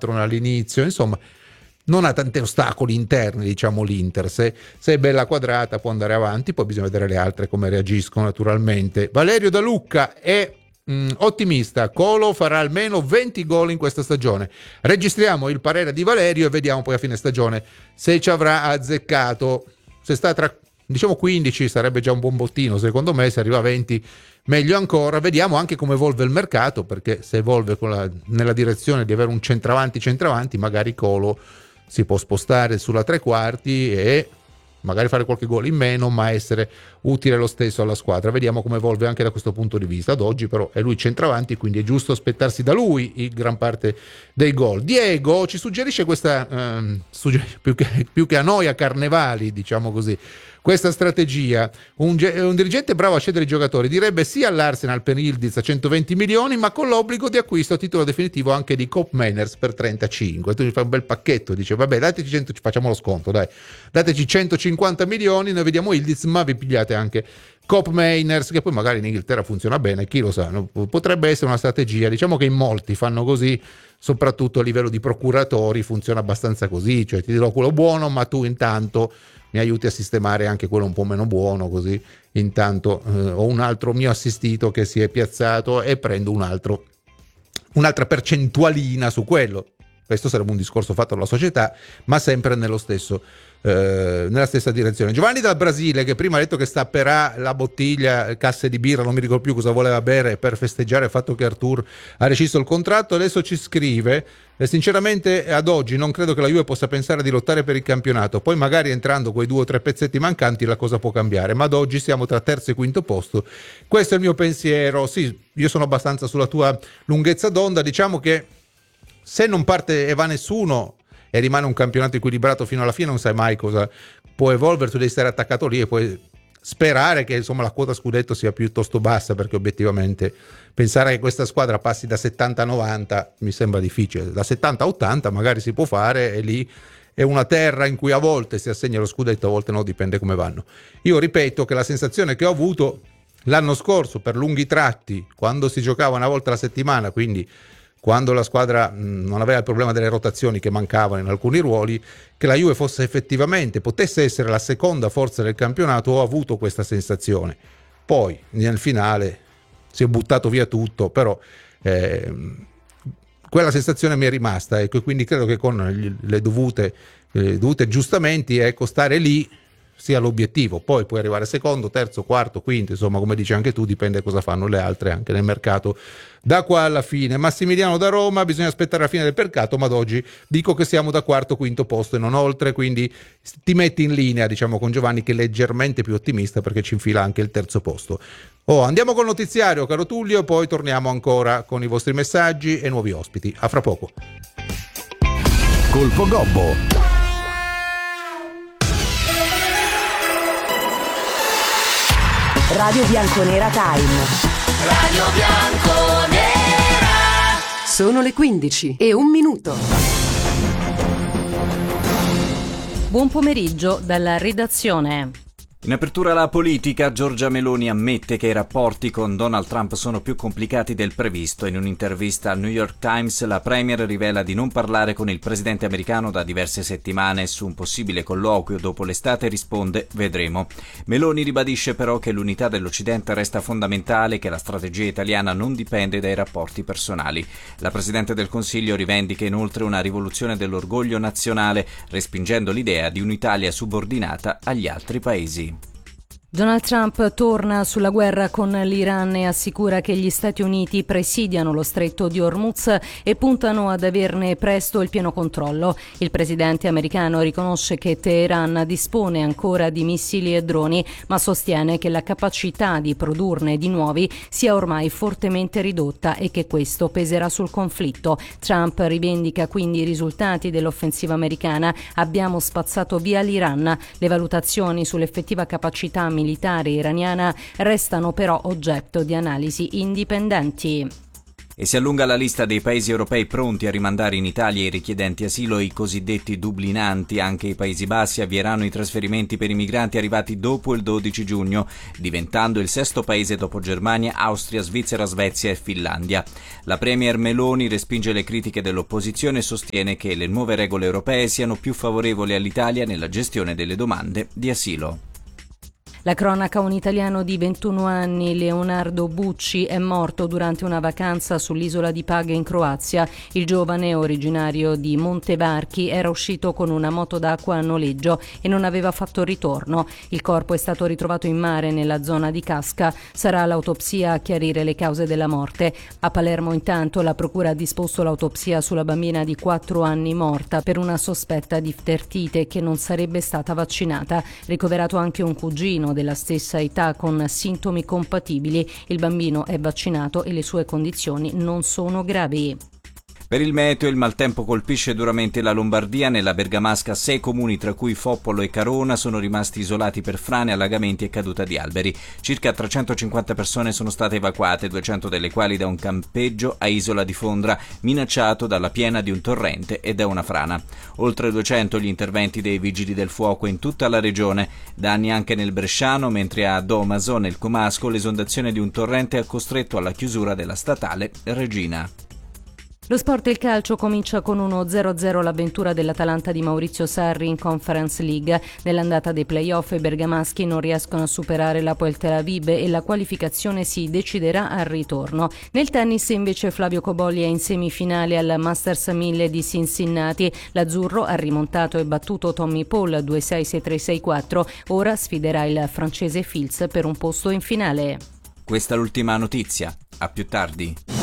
4 all'inizio, insomma non ha tanti ostacoli interni, diciamo, l'Inter. Se è bella quadrata può andare avanti, poi bisogna vedere le altre come reagiscono naturalmente. Valerio Da Lucca è ottimista, Colo farà almeno 20 gol in questa stagione. Registriamo il parere di Valerio e vediamo poi a fine stagione se ci avrà azzeccato. Se sta tra, diciamo, 15 sarebbe già un buon bottino, secondo me. Se arriva a 20 meglio ancora. Vediamo anche come evolve il mercato, perché se evolve nella direzione di avere un centravanti, magari Colo si può spostare sulla tre quarti e magari fare qualche gol in meno, ma essere utile lo stesso alla squadra. Vediamo come evolve anche da questo punto di vista. Ad oggi però è lui centravanti, quindi è giusto aspettarsi da lui gran parte dei gol. Diego ci suggerisce questa più che a noi, a Carnevali, diciamo così, questa strategia. Un dirigente bravo a scegliere i giocatori direbbe sì all'Arsenal per Yildiz a 120 milioni, ma con l'obbligo di acquisto a titolo definitivo anche di Koop Meiners per 35. Tu gli fai un bel pacchetto, dice vabbè, dateci 100, facciamo lo sconto, dai, dateci 150 milioni, noi vediamo Yildiz, ma vi pigliate anche Koop Meiners, che poi magari in Inghilterra funziona bene, chi lo sa, potrebbe essere una strategia. Diciamo che in molti fanno così, soprattutto a livello di procuratori funziona abbastanza così, cioè ti dirò quello buono, ma tu intanto mi aiuti a sistemare anche quello un po' meno buono, così intanto ho un altro mio assistito che si è piazzato e prendo un'altra percentualina su quello. Questo sarebbe un discorso fatto alla società, ma sempre nella stessa direzione. Giovanni dal Brasile, che prima ha detto che stapperà la bottiglia, casse di birra, non mi ricordo più cosa voleva bere per festeggiare il fatto che Arthur ha rescisso il contratto, adesso ci scrive: sinceramente ad oggi non credo che la Juve possa pensare di lottare per il campionato, poi magari entrando quei 2 o 3 pezzetti mancanti la cosa può cambiare, ma ad oggi siamo tra terzo e quinto posto. Questo è il mio pensiero. Sì, io sono abbastanza sulla tua lunghezza d'onda. Diciamo che se non parte e va nessuno e rimane un campionato equilibrato fino alla fine, non sai mai cosa può evolvere, tu devi stare attaccato lì e puoi sperare che insomma la quota scudetto sia piuttosto bassa, perché obiettivamente pensare che questa squadra passi da 70 a 90 mi sembra difficile. Da 70 a 80 magari si può fare, e lì è una terra in cui a volte si assegna lo scudetto, a volte no, dipende come vanno. Io ripeto che la sensazione che ho avuto l'anno scorso per lunghi tratti, quando si giocava una volta alla settimana, quindi quando la squadra non aveva il problema delle rotazioni che mancavano in alcuni ruoli, che la Juve potesse essere la seconda forza del campionato, ho avuto questa sensazione. Poi nel finale si è buttato via tutto, però quella sensazione mi è rimasta, e quindi credo che con le dovute aggiustamenti, stare lì sia l'obiettivo. Poi puoi arrivare secondo, terzo, quarto, quinto, insomma, come dici anche tu, dipende cosa fanno le altre anche nel mercato da qua alla fine. Massimiliano da Roma: bisogna aspettare la fine del mercato, ma ad oggi dico che siamo da quarto, quinto posto e non oltre, quindi ti metti in linea, diciamo, con Giovanni, che è leggermente più ottimista perché ci infila anche il terzo posto. Andiamo col notiziario, caro Tullio, poi torniamo ancora con i vostri messaggi e nuovi ospiti. A fra poco. Colpo Gobbo. Radio Bianconera Time. Radio Bianconera. Sono le 15:01. Buon pomeriggio dalla redazione. In apertura alla politica, Giorgia Meloni ammette che i rapporti con Donald Trump sono più complicati del previsto. In un'intervista al New York Times, la premier rivela di non parlare con il presidente americano da diverse settimane. Su un possibile colloquio dopo l'estate risponde: vedremo. Meloni ribadisce però che l'unità dell'Occidente resta fondamentale e che la strategia italiana non dipende dai rapporti personali. La Presidente del Consiglio rivendica inoltre una rivoluzione dell'orgoglio nazionale, respingendo l'idea di un'Italia subordinata agli altri paesi. Donald Trump torna sulla guerra con l'Iran e assicura che gli Stati Uniti presidiano lo stretto di Hormuz e puntano ad averne presto il pieno controllo. Il presidente americano riconosce che Teheran dispone ancora di missili e droni, ma sostiene che la capacità di produrne di nuovi sia ormai fortemente ridotta e che questo peserà sul conflitto. Trump rivendica quindi i risultati dell'offensiva americana: abbiamo spazzato via l'Iran. Le valutazioni sull'effettiva capacità militare iraniana restano però oggetto di analisi indipendenti. E si allunga la lista dei paesi europei pronti a rimandare in Italia i richiedenti asilo e i cosiddetti dublinanti. Anche i Paesi Bassi avvieranno i trasferimenti per i migranti arrivati dopo il 12 giugno, diventando il sesto paese dopo Germania, Austria, Svizzera, Svezia e Finlandia. La premier Meloni respinge le critiche dell'opposizione e sostiene che le nuove regole europee siano più favorevoli all'Italia nella gestione delle domande di asilo. La cronaca: un italiano di 21 anni, Leonardo Bucci, è morto durante una vacanza sull'isola di Pag in Croazia. Il giovane, originario di Montevarchi, era uscito con una moto d'acqua a noleggio e non aveva fatto ritorno. Il corpo è stato ritrovato in mare nella zona di Casca. Sarà l'autopsia a chiarire le cause della morte. A Palermo, intanto, la procura ha disposto l'autopsia sulla bambina di 4 anni morta per una sospetta difterite che non sarebbe stata vaccinata. Ricoverato anche un cugino della stessa età con sintomi compatibili. Il bambino è vaccinato e le sue condizioni non sono gravi. Per il meteo, il maltempo colpisce duramente la Lombardia. Nella Bergamasca 6 comuni, tra cui Foppolo e Carona, sono rimasti isolati per frane, allagamenti e caduta di alberi. Circa 350 persone sono state evacuate, 200 delle quali da un campeggio a Isola di Fondra, minacciato dalla piena di un torrente e da una frana. Oltre 200 gli interventi dei vigili del fuoco in tutta la regione. Danni anche nel Bresciano, mentre a Domaso, nel Comasco, l'esondazione di un torrente ha costretto alla chiusura della statale Regina. Lo sport e il calcio: comincia con uno 0-0 l'avventura dell'Atalanta di Maurizio Sarri in Conference League. Nell'andata dei play-off i bergamaschi non riescono a superare l'Hapoel Tel Aviv e la qualificazione si deciderà al ritorno. Nel tennis invece Flavio Cobolli è in semifinale al Masters 1000 di Cincinnati. L'azzurro ha rimontato e battuto Tommy Paul 2-6, 6-3, 6-4. Ora sfiderà il francese Fils per un posto in finale. Questa è l'ultima notizia. A più tardi.